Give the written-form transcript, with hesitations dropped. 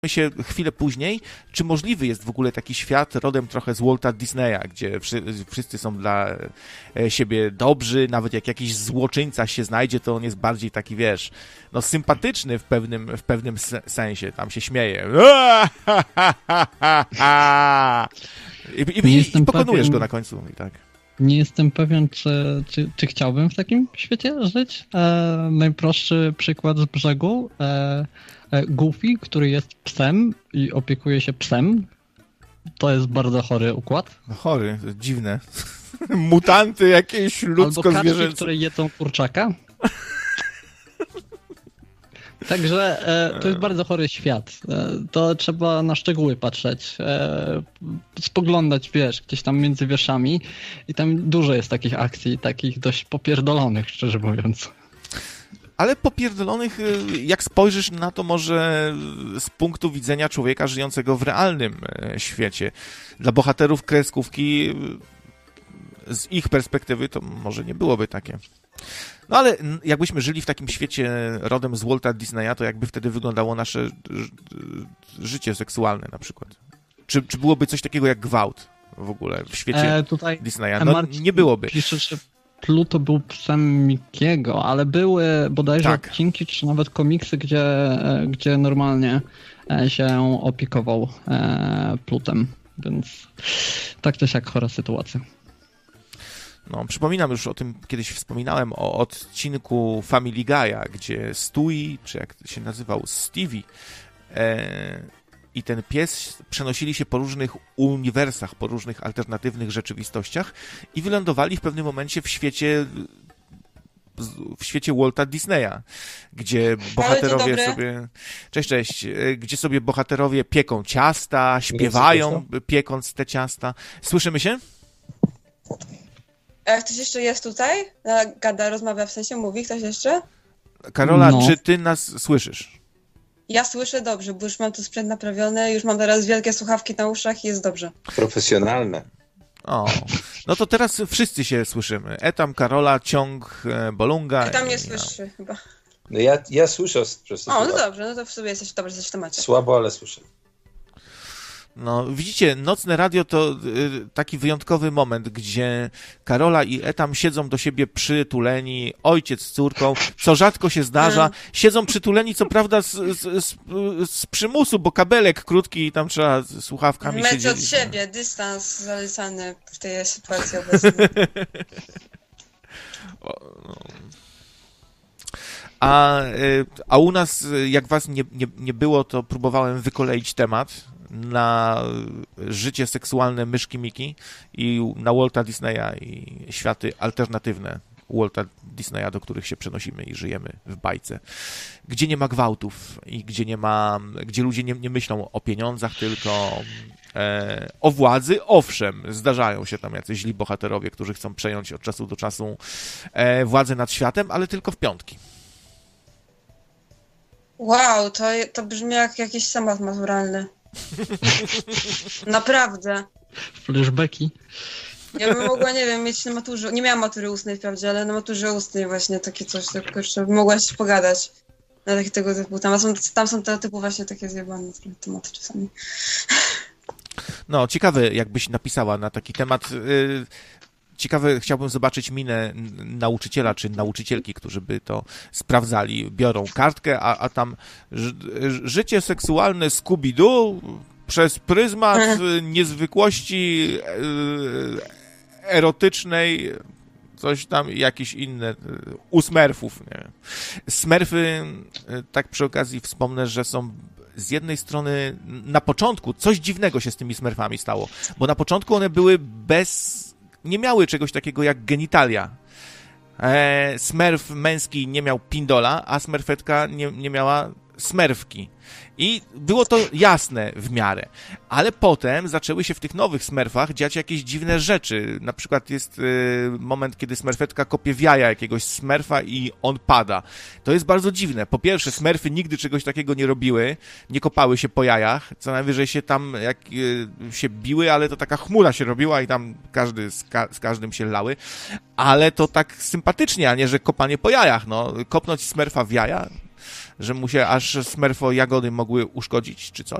się chwilę później, czy możliwy jest w ogóle taki świat rodem trochę z Walta Disneya, gdzie wszyscy są dla siebie dobrzy, nawet jak jakiś złoczyńca się znajdzie, to on jest bardziej taki, wiesz, no sympatyczny w pewnym sensie, tam się śmieje. I pokonujesz go na końcu i tak. Nie jestem pewien, czy chciałbym w takim świecie żyć. Najprostszy przykład z brzegu. Goofy, który jest psem i opiekuje się psem. To jest bardzo chory układ. No chory, dziwne. Mutanty jakieś ludzko-zwierzęce. Albo kaczki, które jedzą kurczaka. Także to jest bardzo chory świat. To trzeba na szczegóły patrzeć. Spoglądać, wiesz, gdzieś tam między wierszami i tam dużo jest takich akcji, takich dość popierdolonych, szczerze mówiąc. Ale popierdolonych, jak spojrzysz na to może z punktu widzenia człowieka żyjącego w realnym świecie. Dla bohaterów kreskówki z ich perspektywy to może nie byłoby takie. No ale jakbyśmy żyli w takim świecie rodem z Walta Disneya, to jakby wtedy wyglądało nasze życie seksualne na przykład. Czy byłoby coś takiego jak gwałt w ogóle w świecie Disneya? No nie byłoby. Pisze, że Pluto był psem Mickiego, ale były bodajże odcinki, czy nawet komiksy, gdzie normalnie się opiekował Plutem, więc tak też jak chora sytuacja. No, przypominam, już o tym kiedyś wspominałem, o odcinku Family Guy'a, gdzie Stewie, czy jak się nazywał, Stevie i ten pies przenosili się po różnych uniwersach, po różnych alternatywnych rzeczywistościach i wylądowali w pewnym momencie w świecie Walta Disneya, gdzie bohaterowie sobie... Cześć. Gdzie sobie bohaterowie pieką ciasta, śpiewają, piekąc te ciasta. Słyszymy się? A ktoś jeszcze jest tutaj? Gada, rozmawia, w sensie mówi ktoś jeszcze? Karola, czy ty nas słyszysz? Ja słyszę dobrze, bo już mam tu sprzęt naprawiony, już mam teraz wielkie słuchawki na uszach i jest dobrze. Profesjonalne. O, no to teraz wszyscy się słyszymy. Etam, Karola, Ciąg, Bolunga. Etam nie słyszy chyba. No ja słyszę przez to. O, no dobrze, no to w sobie jesteś w temacie. Słabo, ale słyszę. No, widzicie, Nocne Radio to taki wyjątkowy moment, gdzie Karola i Etam siedzą do siebie przytuleni, ojciec z córką, co rzadko się zdarza. Siedzą przytuleni, co prawda z przymusu, bo kabelek krótki i tam trzeba z słuchawkami siedzieć. Metr od siebie, dystans zalecany w tej sytuacji obecnej. A u nas, jak was nie było, to próbowałem wykoleić temat na życie seksualne myszki Miki i na Walta Disneya i światy alternatywne Walta Disneya, do których się przenosimy i żyjemy w bajce. Gdzie nie ma gwałtów i gdzie ludzie nie myślą o pieniądzach, tylko o władzy. Owszem, zdarzają się tam jacyś źli bohaterowie, którzy chcą przejąć od czasu do czasu władzę nad światem, ale tylko w piątki. Wow, to brzmi jak jakiś temat maturalny. Naprawdę. Flashbacki. Ja bym mogła, nie wiem, mieć na maturze... Nie miałam matury ustnej wprawdzie, ale na maturze ustnej właśnie takie coś, tak kurczę, mogłaś pogadać na taki tego typu. Tam są tego typu właśnie takie zjebane tematy czasami. No, ciekawe, jakbyś napisała na taki temat... Ciekawe, chciałbym zobaczyć minę nauczyciela czy nauczycielki, którzy by to sprawdzali. Biorą kartkę, a tam życie seksualne Scooby-Doo przez pryzmat niezwykłości erotycznej, coś tam, jakieś inne, u Smurfów, nie wiem. Smurfy, tak przy okazji wspomnę, że są z jednej strony na początku, coś dziwnego się z tymi Smurfami stało, bo na początku one były nie miały czegoś takiego jak genitalia. Smurf męski nie miał pindola, a smurfetka nie miała smerfki. I było to jasne w miarę. Ale potem zaczęły się w tych nowych Smurfach dziać jakieś dziwne rzeczy. Na przykład jest moment, kiedy Smurfetka kopie w jaja jakiegoś Smurfa i on pada. To jest bardzo dziwne. Po pierwsze, Smurfy nigdy czegoś takiego nie robiły, nie kopały się po jajach. Co najwyżej się tam się biły, ale to taka chmura się robiła i tam każdy z każdym się lały. Ale to tak sympatycznie, a nie, że kopanie po jajach. No, kopnąć Smurfa w jaja. że mu się aż smurfo jagody mogły uszkodzić, czy coś?